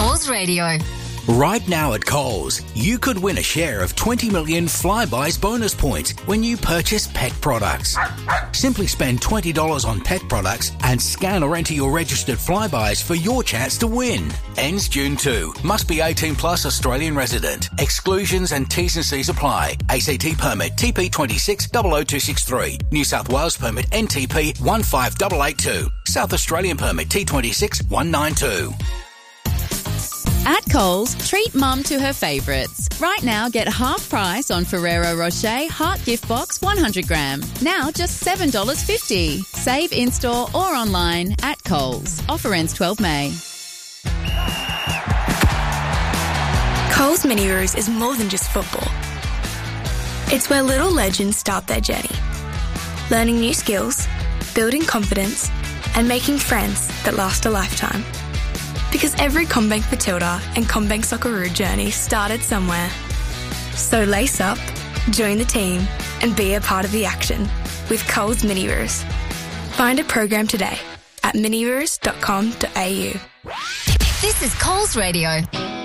Coles Radio. Right now at Coles, you could win a share of 20 million Flybuys bonus points when you purchase pet products. Simply spend $20 on pet products and scan or enter your registered Flybuys for your chance to win. Ends June 2. Must be 18 plus Australian resident. Exclusions and T's and C's apply. ACT permit TP26 00263. New South Wales permit NTP 15882. South Australian permit T26 192. At Coles, treat mum to her favourites. Right now, get half price on Ferrero Rocher Heart Gift Box 100 gram. Now just $7.50. Save in-store or online at Coles. Offer ends 12 May. Coles Mini Roos is more than just football. It's where little legends start their journey. Learning new skills, building confidence, and making friends that last a lifetime. Because every CommBank Matilda and CommBank Socceroo journey started somewhere. So lace up, join the team, and be a part of the action with Coles Mini Roos. Find a program today at miniroos.com.au. This is Coles Radio.